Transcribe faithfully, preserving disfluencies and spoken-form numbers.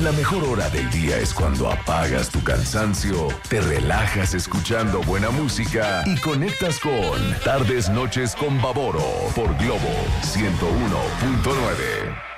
la mejor hora del día es cuando apagas tu cansancio, te relajas escuchando buena música y conectas con Tardes Noches con Baboro por Globo ciento uno punto nueve.